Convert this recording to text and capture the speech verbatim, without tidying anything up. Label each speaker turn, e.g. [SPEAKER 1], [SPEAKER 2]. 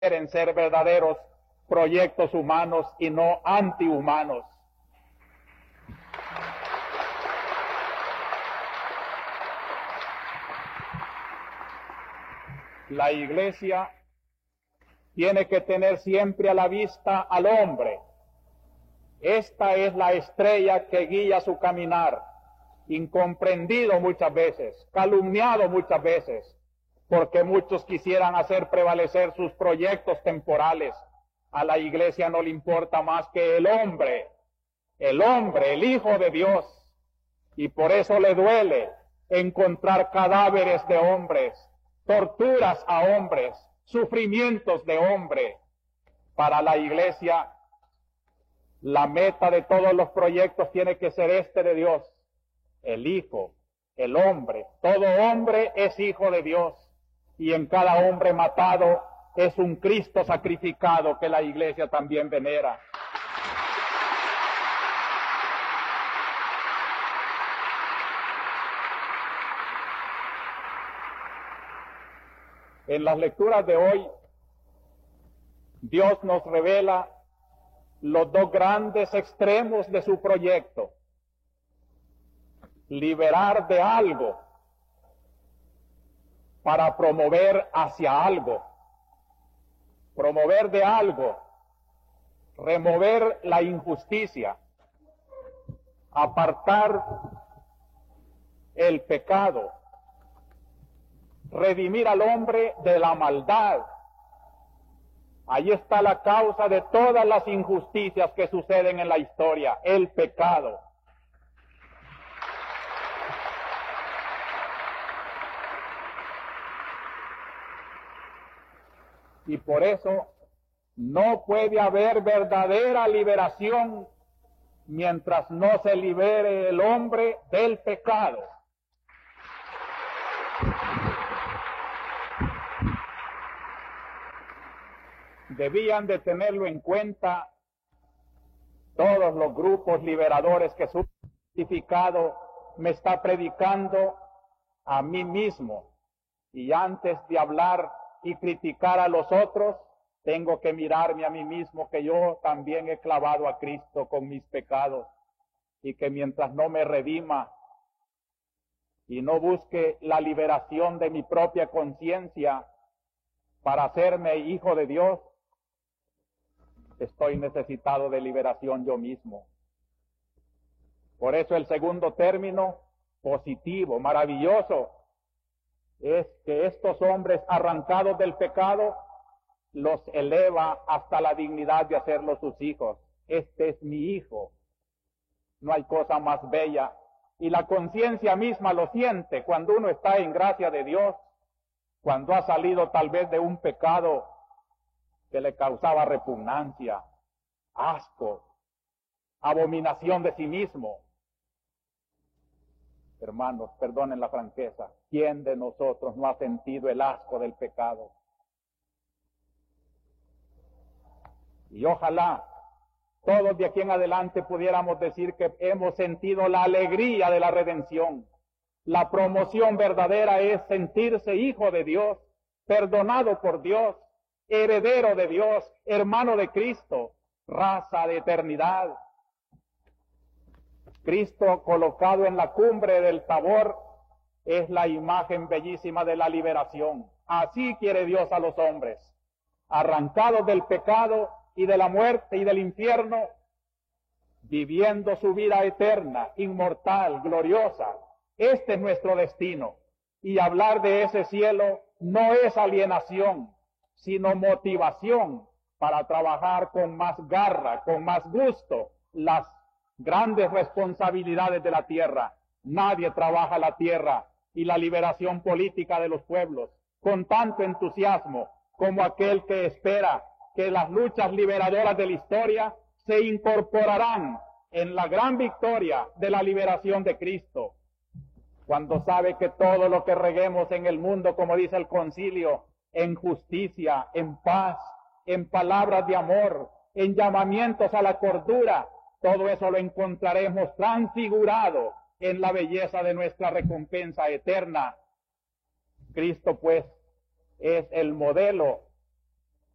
[SPEAKER 1] en ser verdaderos proyectos humanos y no antihumanos. La Iglesia tiene que tener siempre a la vista al hombre. Esta es la estrella que guía su caminar, incomprendido muchas veces, calumniado muchas veces, porque muchos quisieran hacer prevalecer sus proyectos temporales. A la Iglesia no le importa más que el hombre, el hombre, el Hijo de Dios, y por eso le duele encontrar cadáveres de hombres, torturas a hombres, sufrimientos de hombre. Para la Iglesia, la meta de todos los proyectos tiene que ser este de Dios, el Hijo, el hombre. Todo hombre es hijo de Dios, y en cada hombre matado es un Cristo sacrificado que la Iglesia también venera. En las lecturas de hoy, Dios nos revela los dos grandes extremos de su proyecto: liberar de algo para promover hacia algo, promover de algo, remover la injusticia, apartar el pecado, redimir al hombre de la maldad. Ahí está la causa de todas las injusticias que suceden en la historia, el pecado. Y por eso no puede haber verdadera liberación mientras no se libere el hombre del pecado. Debían de tenerlo en cuenta todos los grupos liberadores que su significado me está predicando a mí mismo. Y antes de hablar y criticar a los otros, tengo que mirarme a mí mismo, que yo también he clavado a Cristo con mis pecados, y que mientras no me redima y no busque la liberación de mi propia conciencia para hacerme hijo de Dios, estoy necesitado de liberación yo mismo. Por eso el segundo término, positivo, maravilloso, es que estos hombres arrancados del pecado los eleva hasta la dignidad de hacerlos sus hijos. Este es mi hijo. No hay cosa más bella. Y la conciencia misma lo siente cuando uno está en gracia de Dios, cuando ha salido tal vez de un pecado que le causaba repugnancia, asco, abominación de sí mismo. Hermanos, perdonen la franqueza, ¿quién de nosotros no ha sentido el asco del pecado? Y ojalá todos de aquí en adelante pudiéramos decir que hemos sentido la alegría de la redención. La promoción verdadera es sentirse hijo de Dios, perdonado por Dios, heredero de Dios, hermano de Cristo, raza de eternidad. Cristo colocado en la cumbre del Tabor es la imagen bellísima de la liberación. Así quiere Dios a los hombres, arrancados del pecado y de la muerte y del infierno, viviendo su vida eterna, inmortal, gloriosa. Este es nuestro destino. Y hablar de ese cielo no es alienación, sino motivación para trabajar con más garra, con más gusto, las grandes responsabilidades de la tierra. Nadie trabaja la tierra y la liberación política de los pueblos con tanto entusiasmo como aquel que espera que las luchas liberadoras de la historia se incorporarán en la gran victoria de la liberación de Cristo. Cuando sabe que todo lo que reguemos en el mundo, como dice el concilio, en justicia, en paz, en palabras de amor, en llamamientos a la cordura, todo eso lo encontraremos transfigurado en la belleza de nuestra recompensa eterna. Cristo, pues, es el modelo